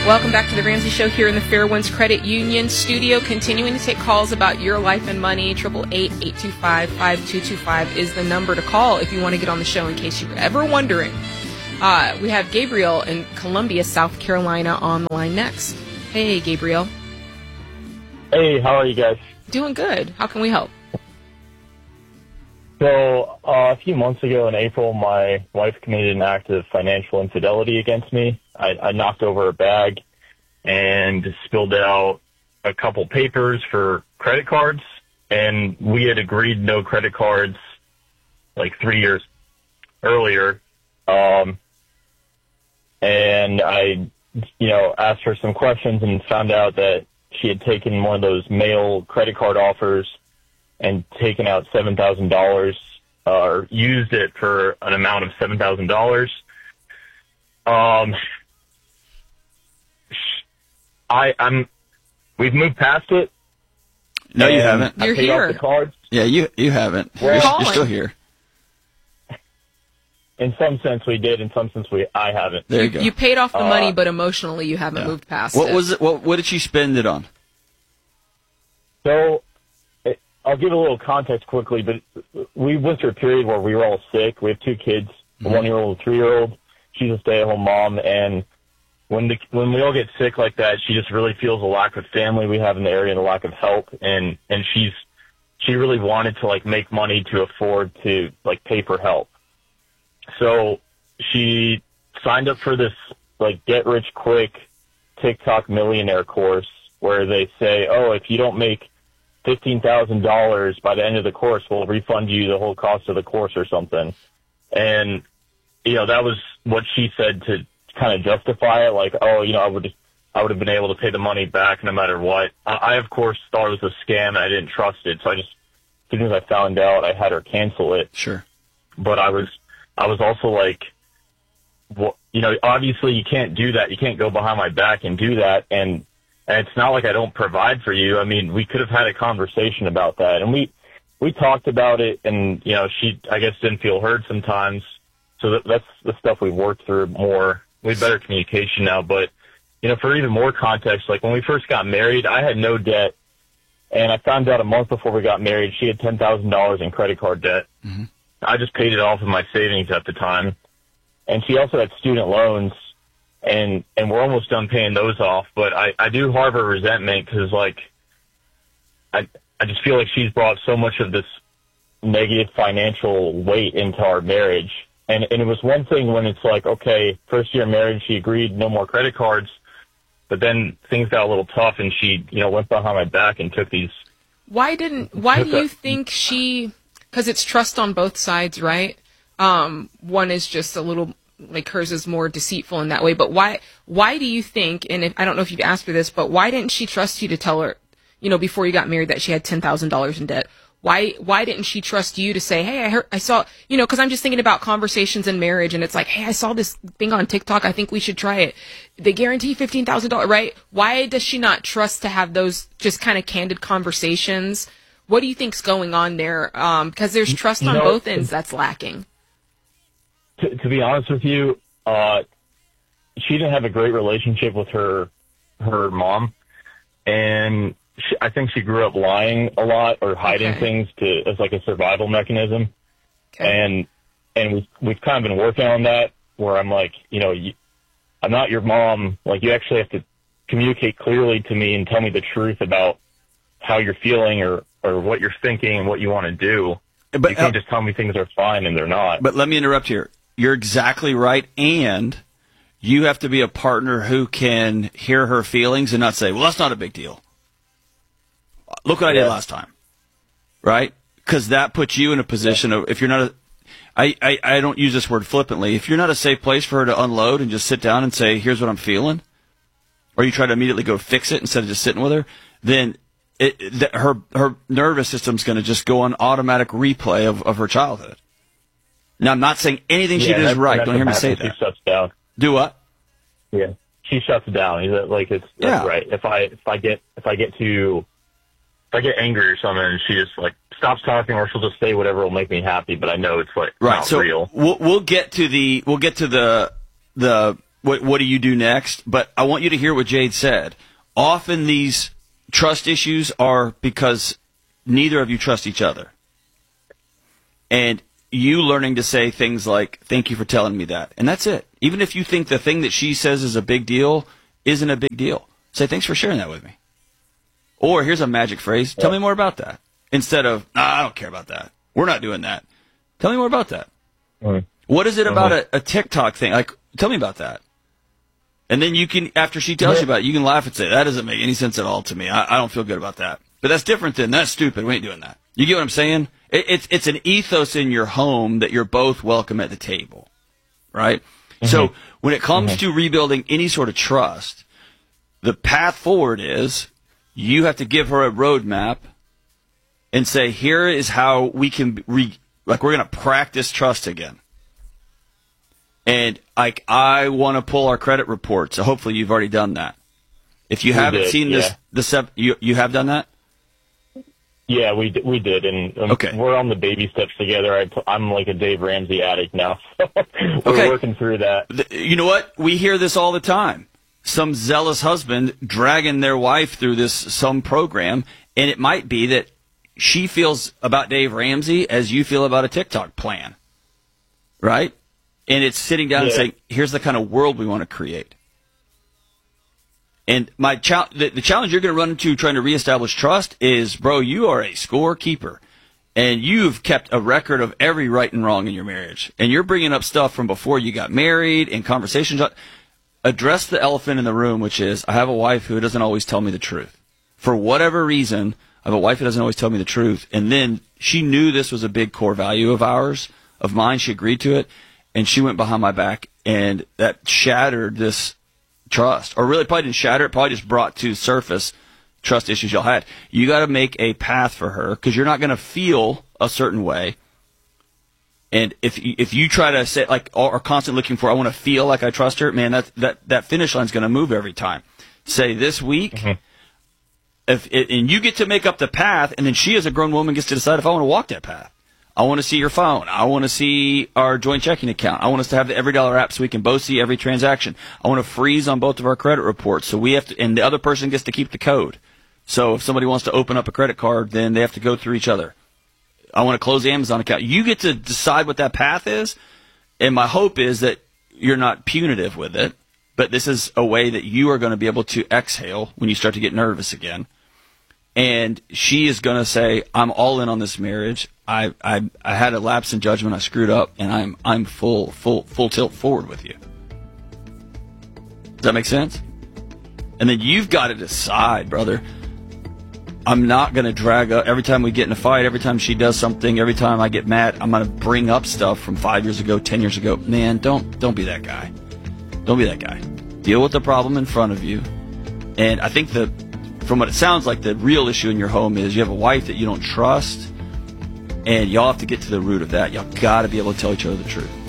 Welcome back to the Ramsey Show here in the Fairwinds Credit Union studio. Continuing to take calls about your life and money. 888-825-5225 is the number to call if you want to get on the show in case you were ever wondering. We have Gabriel in Columbia, South Carolina on the line next. Hey, Gabriel. Hey, how are you guys? Doing good. How can we help? So, a few months ago in April, my wife committed an act of financial infidelity against me. I knocked over a bag and spilled out a couple papers for credit cards, and we had agreed no credit cards like 3 years earlier. And I, asked her some questions and found out that she had taken one of those mail credit card offers and taken out $7,000, or used it for an amount of $7,000. We've moved past it. No, you haven't. You're I paid here. off the cards. Yeah, you haven't. Well, you're still here. In some sense we did, in some sense I haven't. There you go. You paid off the money, but emotionally you haven't moved past What it. was it? What did she spend it on? So, I'll give a little context quickly, but we went through a period where we were all sick. We have two kids, a 1-year-old, a 3-year-old. She's a stay-at-home mom, and when we all get sick like that, she just really feels a lack of family we have in the area and a lack of help, and she really wanted to like make money to afford to like pay for help. So she signed up for this like get rich quick TikTok millionaire course where they say, oh, if you don't make $15,000 by the end of the course, we'll refund you the whole cost of the course or something. And, that was what she said to kind of justify it. Like, oh, I would have been able to pay the money back no matter what. I of course thought it was a scam and I didn't trust it. So as soon as I found out, I had her cancel it. Sure. But I was also like, well, obviously you can't do that. You can't go behind my back and do that. And it's not like I don't provide for you. I mean, we could have had a conversation about that. And we talked about it, and, she, I guess, didn't feel heard sometimes. So that's the stuff we've worked through more. We have better communication now. But, for even more context, like when we first got married, I had no debt. And I found out a month before we got married, she had $10,000 in credit card debt. Mm-hmm. I just paid it off of my savings at the time. And she also had student loans. And we're almost done paying those off, but I do harbor resentment because, like, I just feel like she's brought so much of this negative financial weight into our marriage. And it was one thing when it's like, okay, first year marriage, she agreed no more credit cards, but then things got a little tough and she, went behind my back and took these. Why do you think because it's trust on both sides, right? One is just a little, like hers is more deceitful in that way, but why do you think, and I don't know if you've asked her this, but why didn't she trust you to tell her, before you got married that she had $10,000 in debt? Why didn't she trust you to say, hey, I saw, because I'm just thinking about conversations in marriage, and it's like, hey, I saw this thing on TikTok, I think we should try it. They guarantee $15,000, right? Why does she not trust to have those just kind of candid conversations? What do you think's going on there? Because there's trust on both ends that's lacking. To be honest with you, she didn't have a great relationship with her mom, and I think she grew up lying a lot or hiding things as like a survival mechanism. Okay. And we've kind of been working on that where I'm like, I'm not your mom. Like, you actually have to communicate clearly to me and tell me the truth about how you're feeling or what you're thinking and what you want to do. But you can't just tell me things are fine and they're not. But let me interrupt here. You're exactly right, and you have to be a partner who can hear her feelings and not say, well, that's not a big deal. Look what I did last time, right? Because that puts you in a position of, if you're not I don't use this word flippantly, if you're not a safe place for her to unload and just sit down and say, here's what I'm feeling, or you try to immediately go fix it instead of just sitting with her, then her nervous system's going to just go on automatic replay of her childhood. Now, I'm not saying anything she did is right. Don't hear me say that. She shuts down. Do what? Yeah, she shuts down. That's right. If I get angry or something, and she just like stops talking, or she'll just say whatever will make me happy, but I know it's like not real. We'll get to the what do you do next? But I want you to hear what Jade said. Often these trust issues are because neither of you trust each other. And you learning to say things like, thank you for telling me that. And that's it. Even if you think the thing that she says is a big deal isn't a big deal. Say, thanks for sharing that with me. Or here's a magic phrase. Tell me more about that. Instead of, I don't care about that. We're not doing that. Tell me more about that. What is it about a TikTok thing? Like, tell me about that. And then you can, after she tells you about it, you can laugh and say, that doesn't make any sense at all to me. I don't feel good about that. But that's different than, that's stupid. We ain't doing that. You get what I'm saying? It's an ethos in your home that you're both welcome at the table. Right? So when it comes to rebuilding any sort of trust, the path forward is you have to give her a roadmap and say, here is how we can we're going to practice trust again. And I want to pull our credit report, so hopefully you've already done that. If you haven't seen you have done that? Yeah, we did, and we're on the baby steps together. I'm like a Dave Ramsey addict now, so we're working through that. You know what? We hear this all the time. Some zealous husband dragging their wife through some program, and it might be that she feels about Dave Ramsey as you feel about a TikTok plan, right? And it's sitting down and saying, here's the kind of world we want to create. And the challenge you're going to run into trying to reestablish trust is, bro, you are a scorekeeper. And you've kept a record of every right and wrong in your marriage. And you're bringing up stuff from before you got married and conversations. Address the elephant in the room, which is, I have a wife who doesn't always tell me the truth. For whatever reason, I have a wife who doesn't always tell me the truth. And then she knew this was a big core value of mine. She agreed to it. And she went behind my back, and that shattered this trust. Or really probably didn't shatter it, probably just brought to surface trust issues y'all had. You got to make a path for her, because you're not going to feel a certain way. And if you try to say, like, or constantly looking for, I want to feel like I trust her, man, that finish line's going to move every time. Say this week, and you get to make up the path, and then she as a grown woman gets to decide if I want to walk that path. I want to see your phone. I want to see our joint checking account. I want us to have the EveryDollar app so we can both see every transaction. I want to freeze on both of our credit reports, so we have to, and the other person gets to keep the code. So if somebody wants to open up a credit card, then they have to go through each other. I want to close the Amazon account. You get to decide what that path is, and my hope is that you're not punitive with it, but this is a way that you are going to be able to exhale when you start to get nervous again. And she is going to say, I'm all in on this marriage. I had a lapse in judgment. I screwed up, and I'm full tilt forward with you. Does that make sense? And then you've got to decide, brother. I'm not going to drag up every time we get in a fight, every time she does something, every time I get mad, I'm going to bring up stuff from 5 years ago, 10 years ago. Man, don't be that guy. Don't be that guy. Deal with the problem in front of you. And I think from what it sounds like, the real issue in your home is you have a wife that you don't trust, and y'all have to get to the root of that. Y'all got to be able to tell each other the truth.